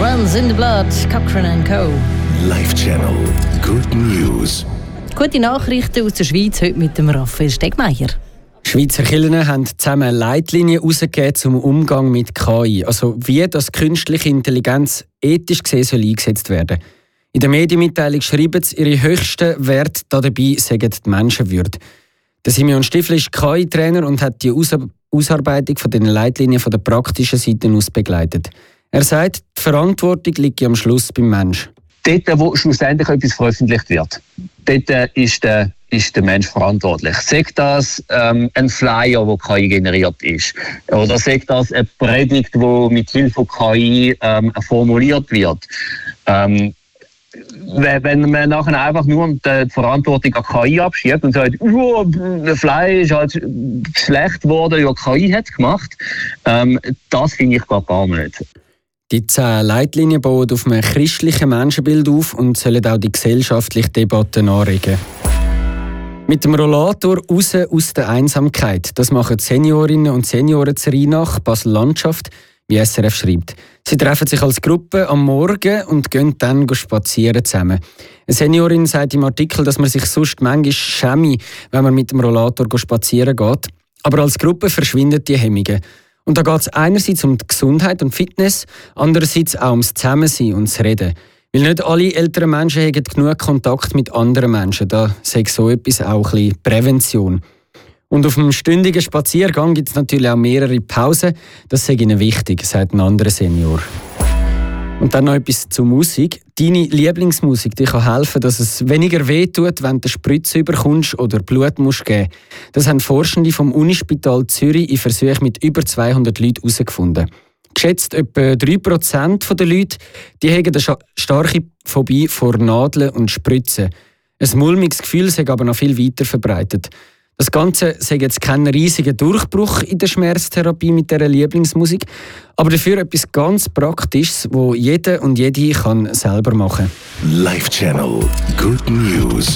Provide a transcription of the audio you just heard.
Runs in the Blood, Cochrane & Co. Live Channel. Good News. Gute Nachrichten aus der Schweiz heute mit dem Raphael Stegmeier. Schweizer Kirchen haben zusammen Leitlinien herausgegeben zum Umgang mit KI, also wie das künstliche Intelligenz ethisch gesehen soll eingesetzt werden. In der Medienmitteilung schreiben sie, ihre höchsten Werte dabei seien die Menschenwürde. Der Simeon Stiefel ist KI-Trainer und hat die Ausarbeitung von den Leitlinien von der praktischen Seite aus begleitet. Er sagt, die Verantwortung liegt am Schluss beim Menschen. Dort, wo schlussendlich etwas veröffentlicht wird, dort ist der Mensch verantwortlich. Sagt das ein Flyer, der KI generiert ist, oder sagt das eine Predigt, die mit Hilfe von KI formuliert wird. Wenn man nachher einfach nur die Verantwortung an KI abschiebt und sagt, der Flyer ist halt schlecht geworden, ja, KI hat es gemacht, das finde ich gar nicht. Die 10 Leitlinien bauen auf einem christlichen Menschenbild auf und sollen auch die gesellschaftliche Debatte anregen. Mit dem Rollator raus aus der Einsamkeit. Das machen Seniorinnen und Senioren zu Rheinach, Basel-Landschaft, wie SRF schreibt. Sie treffen sich als Gruppe am Morgen und gehen dann spazieren zusammen. Eine Seniorin sagt im Artikel, dass man sich sonst manchmal schäme, wenn man mit dem Rollator spazieren geht. Aber als Gruppe verschwinden die Hemmungen. Und da geht es einerseits um die Gesundheit und Fitness, andererseits auch ums Zusammensein und das Reden. Weil nicht alle älteren Menschen haben genug Kontakt mit anderen Menschen. Da sagt so etwas auch ein bisschen Prävention. Und auf einem stündigen Spaziergang gibt es natürlich auch mehrere Pausen. Das sei ihnen wichtig, sagt ein anderer Senior. Und dann noch etwas zur Musik. Deine Lieblingsmusik die kann helfen, dass es weniger wehtut, wenn du eine Spritze bekommst oder Blut musst geben. Das haben Forschende vom Unispital Zürich in Versuchen mit über 200 Leuten herausgefunden. Geschätzt etwa 3% der Leute die haben eine starke Phobie vor Nadeln und Spritzen. Ein mulmiges Gefühl sei aber noch viel weiter verbreitet. Das Ganze sei jetzt kein riesiger Durchbruch in der Schmerztherapie mit dieser Lieblingsmusik, aber dafür etwas ganz Praktisches, das jeder und jede kann selber machen kann. Live Channel. Good News.